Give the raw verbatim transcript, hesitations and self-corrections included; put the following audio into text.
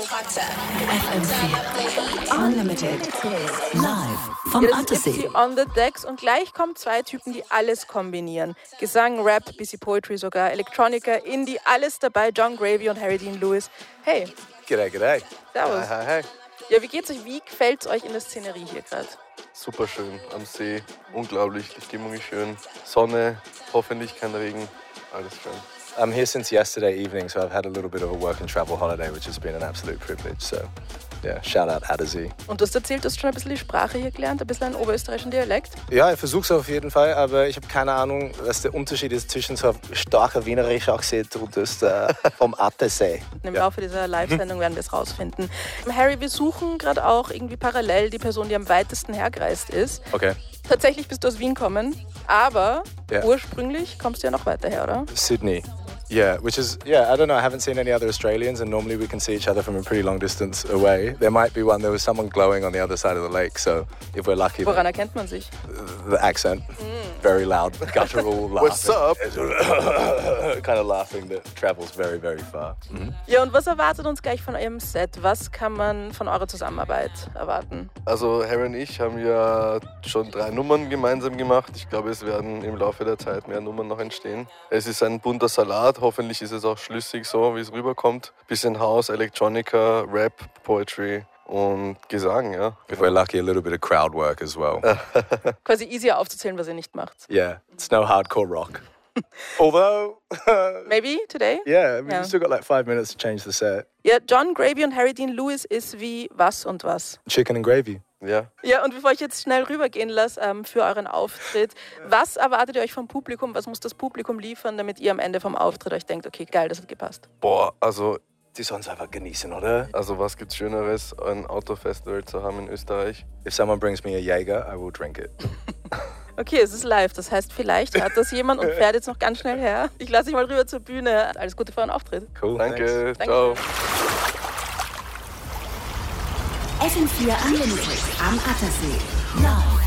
F M vier Unlimited live vom Ja, das ist Attersee. die On the Decks und gleich kommen zwei Typen, die alles kombinieren. Gesang, Rap, bisschen Poetry sogar, Electronica, Indie, alles dabei. John Gravy und Harry Dean Lewis. Hey, G'day, g'day. servus. Hi, hi, hi. Ja, wie geht's euch? Wie gefällt's euch in der Szenerie hier gerade? Super schön am See, unglaublich, die Stimmung ist schön. Sonne, hoffentlich kein Regen, alles schön. I'm here since yesterday evening, so I've had a little bit of a work and travel holiday, which has been an absolute privilege. So, yeah, shout out Attersee. Und du hast erzählt, du hast schon ein bisschen die Sprache hier gelernt, ein bisschen einen oberösterreichischen Dialekt. Ja, ich versuche es auf jeden Fall, aber ich habe keine Ahnung, was der Unterschied ist zwischen so einem starken wienerischen Akzent und das äh, vom Attersee. Im Ja. Laufe dieser Live-Sendung werden wir es rausfinden. Harry, wir suchen gerade auch irgendwie parallel die Person, die am weitesten hergereist ist. Okay. Tatsächlich bist du aus Wien gekommen, aber Ja. ursprünglich kommst du ja noch weiter her, oder? Sydney. Yeah, which is, yeah, I don't know, I haven't seen any other Australians, and normally we can see each other from a pretty long distance away. There might be one, there was someone glowing on the other side of the lake, so if we're lucky, Woran erkennt man sich? the accent, very loud, guttural laughing. What's up? kind of laughing that travels very, very far. Mhm. Ja, und was erwartet uns gleich von eurem Set? Was kann man von eurer Zusammenarbeit erwarten? Also Harry und ich haben ja schon drei Nummern gemeinsam gemacht. Ich glaube, es werden im Laufe der Zeit mehr Nummern noch entstehen. Es ist ein bunter Salat, hoffentlich ist es auch schlüssig so, wie es rüberkommt. Bisschen House, Electronica, Rap, Poetry und Gesang, ja. If we're lucky, a little bit of crowd work as well. Quasi easier aufzuzählen, was ihr nicht macht. Yeah, it's no hardcore rock. Although, Maybe today? yeah, I mean, Yeah. we've still got like five minutes to change the set. Ja, John Gravy und Harry Dean Lewis ist wie was und was. Chicken and gravy. Ja. Ja, und bevor ich jetzt schnell rübergehen lasse ähm, für euren Auftritt, was erwartet ihr euch vom Publikum? Was muss das Publikum liefern, damit ihr am Ende vom Auftritt euch denkt, okay, geil, das hat gepasst? Boah, also, Die sollen es einfach genießen, oder? also was gibt's Schöneres, ein Autofestival zu haben in Österreich? If someone brings me a Jaeger, I will drink it. Okay, es ist live, das heißt, vielleicht hat das jemand und fährt jetzt noch ganz schnell her. Ich lasse dich mal rüber zur Bühne. Alles Gute für euren Auftritt. Cool. thanks. Danke, Danke. ciao. F M vier Unlimited am Attersee live.